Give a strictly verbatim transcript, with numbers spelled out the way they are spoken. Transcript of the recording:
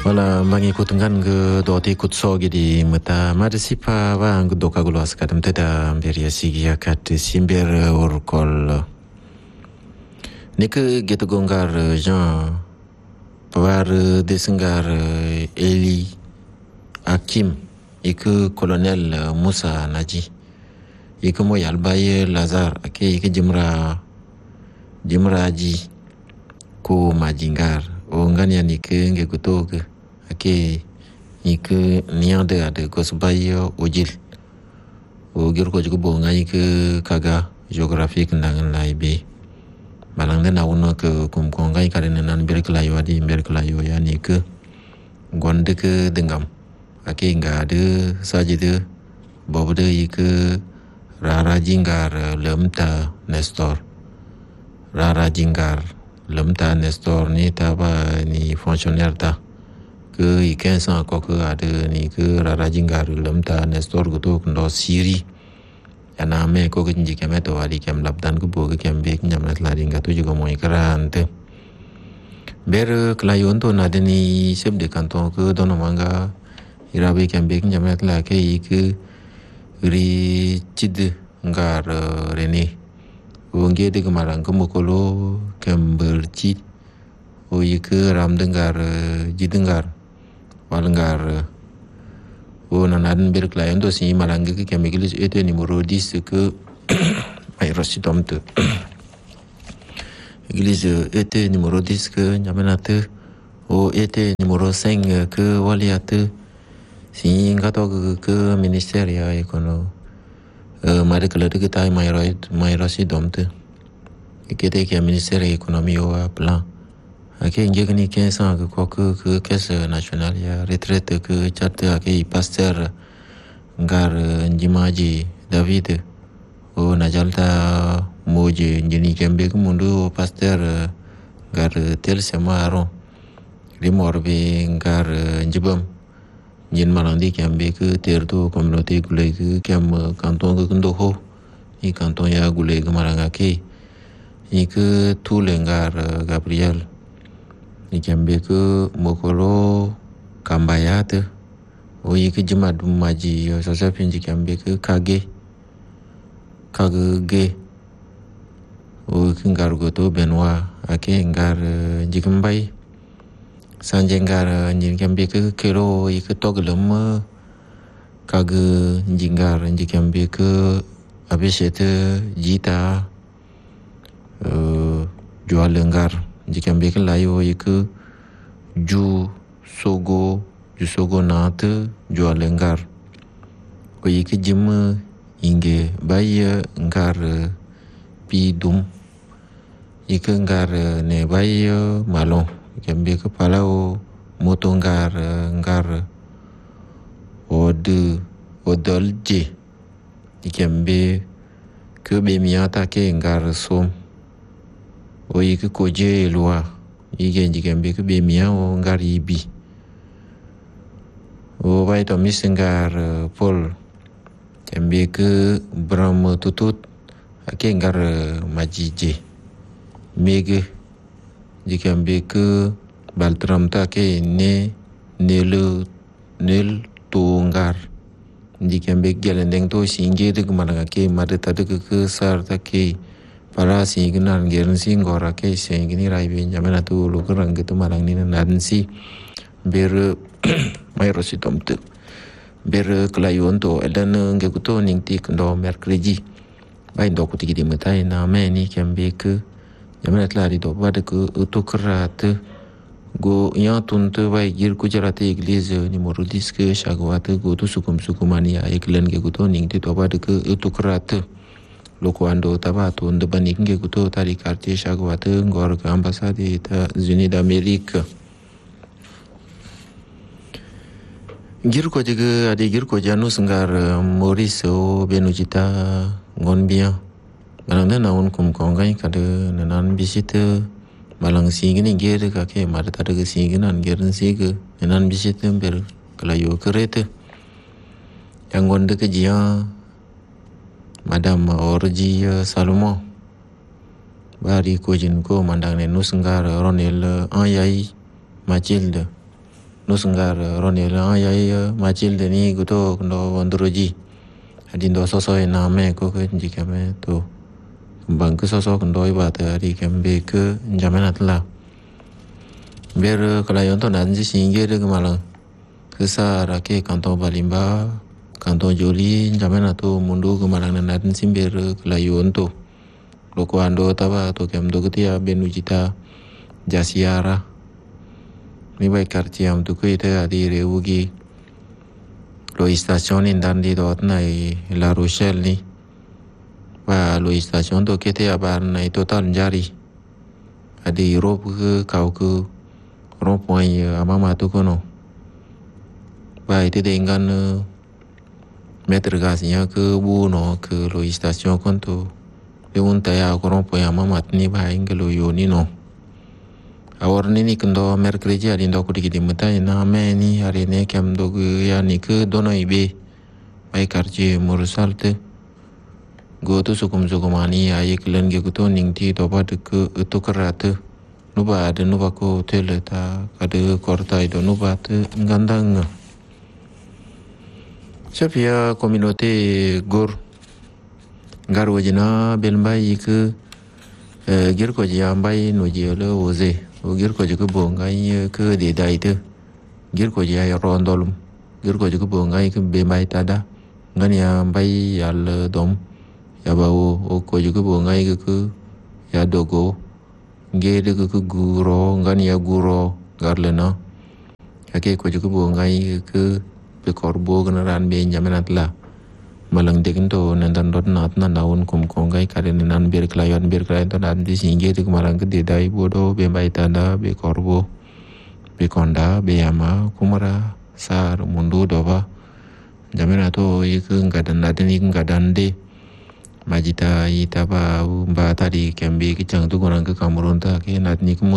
Wala mangikutkan ke doti kutso gidi mata madasipa wa ang doka gulo askadam teda beria sigi akat simber urkol nek geto gongar Jean par desengar Eli Hakim iku kolonel Musa Naji iku mo yalbaye Lazar ake iku jimra jimraji ku majingar o ngania nike nge kutoke ake nike niade ade gosbayo ojil o gir ko jugo bonga ike kaga geographique ndangan laibe malang de nawno ke kum ko ngai kare nan ber klayo adi ber klayo ya nike gonde ke dengam ake ngade sajide bobde ike rara jingar lemta Nestor rara jingar lemta Nestor ni taba ni fonctionnaire ta ke iken sa ko ke ada ni ke rara jingar lemta Nestor gutu ndo siri yana me ko ke njike me to ali kem labdan ku bo ke kem be nyamat la dinga tu juga mo ikrante ber klayon to na deni chef de canton ke dono manga irabe kem be nyamat la ke ik ri chid ngar rene Wongge de kemarang kemukolo kemberci o yike ram dengar jidengar walenggar o nanan ber klayen to si malange ke kemigilis ete numero dix ke ay rositom te église ete numero dix ke nyamenate o ete numero cinq ke waliate si ngato ke ministère ya ekono mari kalau tu kita mai roi mai rasi domte kita ke ministère économie au plan ake nge ni ke sa ke ko ke caisse nationale ya retraite ke charte ake pasteur ngar njimaji David o najalta moje njini kembe ke mundu pasteur ngar tel semaro rimorbe ngar njibam Jen malandi kembe ke terto communauté gule ke kem canton ke ndoho i canton ya gule ke maranga ke i ke tulengar Gabriel i kembe ke mokolo kambayate o i ke jemad maji sasa pinji kembe ke kage kage ge o ke ngar goto Benoit ake ngar jikembai sanjengar njin kembe ke kero i ke toglem kage jingar njin kembe ke abisete jita jual lengar njin kembe ke layo i ke ju sogo ju sogo nat jual lengar o i ke jim inge bay ngar pi dum i ke ngar ne bay malon kembe ke palau moto ngar ngar ode odolje kembe ke be miata ke ngar som o yike koje loi yike kembe ke be mia o ngar ibi o bai to misengar pol kembe ke bram tutut ake ngar majije mege jikembe ke baltram ta ke ne nelu nel tungar jikembe gelendeng to singe de kumana ke made tade ke ke sar ta ke para singnan geren singora ke singini raibe nyamena tu lu kerang gitu marang ni nan si ber mai rositom te ber klayon to edan nge kuto ningti ndo merkredi bai ndo kutigi di metai na me ni kembe ke Jamen lari do bade ke autocrate go yang tunte bai gir kujarate église numero dix ke shagwate go to sukum sukumani ya eklen ke guto ning ti to bade ke autocrate loko ando tabato nde banik ke guto tari quartier shagwate ngor ke ambassade États-Unis d'Amérique gir ko jege ade gir ko janus ngar Maurice o benujita ngon bien Malang na naun kum kongai kada nanan bisite malang singini ger ka ke mara tada ke singinan gerin sige nanan bisite ber kelayo kerete yang gonde ke jia madam orji Salomo bari ko jin ko mandang ne nusngar ronel ayai Mathilde nusngar ronela ya machil deni guto ndo wandroji adi ndo soso na me ko ko jikame to bang ke soso ndo ibata adi kembe ke njamenatla ber kalayon to nanji singe de malang kesa rake kanto balimba kanto joli njamenato mundu kemalang nan simber kalayon to loko ando taba to kem do ketia benujita jasiara mi bai quartier am tu kuite adi reugi lo station in dan di dot nai La Rochelle ni wa lo station to kete abar nai total jari adi Europe ke kau ke rond point amama tu kono ba ite dengan meter gasnya ke bu no ke lo station konto de un taya ko rond point amama ni ba ingelo yoni no awar nini kendo merkreji adi ndo kudi kidi mutai na me ni hari ne kem do ya ni ke dono ibe bai karje mursalte go to sukum sukumani ayi kelen ge kuto ning ti to ba de ke to karate nuba de nuba ko tele ta kade korta ido nuba te ngandang chapia communauté gor garu jina belmbai ke gir ko ji ambai no ji le oze o gir ko ji ko bongai ke de dai te gir ko ji ay rondolum gir ko ji ko bongai ke be mai tada ngani ambai yal dom ya ba o ko ji ko bongai ke ke ya dogo ge de ke guro ngani ya guro garlena ake ko ji ko bongai ke be korbo ganaran be njamenatla malang degen to nandan dot nat na naun kum kongai karen nan bir klayon bir klayon to nan di singe tu malang ke dai bodo be bai tanda be korbo be konda be ama kumara sar mundu doba jamena to ik ngadan naden ik ngadan de majita itaba ba tadi kembe ke chang tu gorang ke kamuron ta ke nat ni